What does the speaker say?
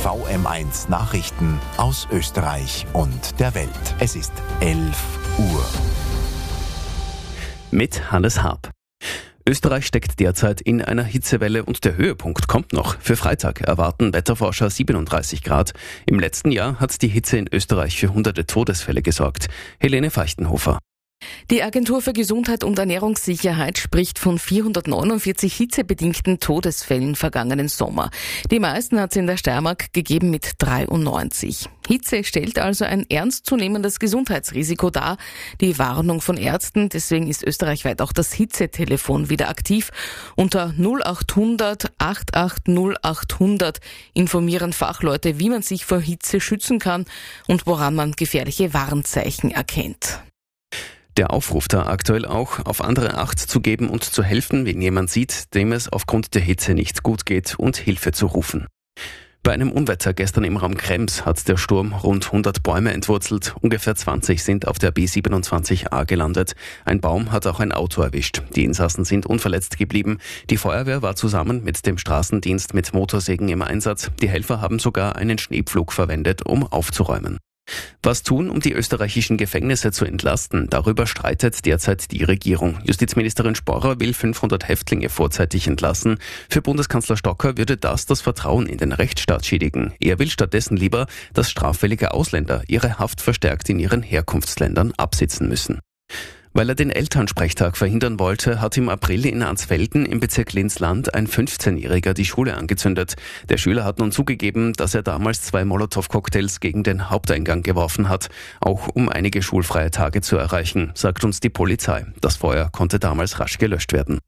VM1 Nachrichten aus Österreich und der Welt. Es ist 11 Uhr. Mit Hannes Harp. Österreich steckt derzeit in einer Hitzewelle und der Höhepunkt kommt noch. Für Freitag erwarten Wetterforscher 37 Grad. Im letzten Jahr hat die Hitze in Österreich für hunderte Todesfälle gesorgt. Helene Feichtenhofer. Die Agentur für Gesundheit und Ernährungssicherheit spricht von 449 hitzebedingten Todesfällen vergangenen Sommer. Die meisten hat es in der Steiermark gegeben mit 93. Hitze stellt also ein ernstzunehmendes Gesundheitsrisiko dar. Die Warnung von Ärzten, deswegen ist österreichweit auch das Hitzetelefon wieder aktiv. Unter 0800 88 0800 informieren Fachleute, wie man sich vor Hitze schützen kann und woran man gefährliche Warnzeichen erkennt. Der Aufruf da aktuell auch, auf andere Acht zu geben und zu helfen, wenn jemand sieht, dem es aufgrund der Hitze nicht gut geht, und Hilfe zu rufen. Bei einem Unwetter gestern im Raum Krems hat der Sturm rund 100 Bäume entwurzelt. Ungefähr 20 sind auf der B27a gelandet. Ein Baum hat auch ein Auto erwischt. Die Insassen sind unverletzt geblieben. Die Feuerwehr war zusammen mit dem Straßendienst mit Motorsägen im Einsatz. Die Helfer haben sogar einen Schneepflug verwendet, um aufzuräumen. Was tun, um die österreichischen Gefängnisse zu entlasten? Darüber streitet derzeit die Regierung. Justizministerin Sporrer will 500 Häftlinge vorzeitig entlassen. Für Bundeskanzler Stocker würde das Vertrauen in den Rechtsstaat schädigen. Er will stattdessen lieber, dass straffällige Ausländer ihre Haft verstärkt in ihren Herkunftsländern absitzen müssen. Weil er den Elternsprechtag verhindern wollte, hat im April in Ansfelden im Bezirk Linz-Land ein 15-Jähriger die Schule angezündet. Der Schüler hat nun zugegeben, dass er damals 2 Molotow-Cocktails gegen den Haupteingang geworfen hat, auch um einige schulfreie Tage zu erreichen, sagt uns die Polizei. Das Feuer konnte damals rasch gelöscht werden.